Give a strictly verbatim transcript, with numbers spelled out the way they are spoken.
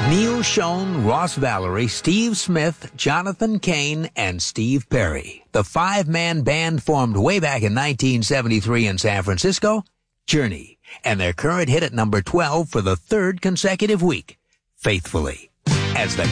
Neil Schon, Ross Valerie, Steve Smith, Jonathan Cain, and Steve Perry. The five-man band formed way back in nineteen seventy-three in San Francisco, Journey, and their current hit at number twelve for the third consecutive week, Faithfully. As the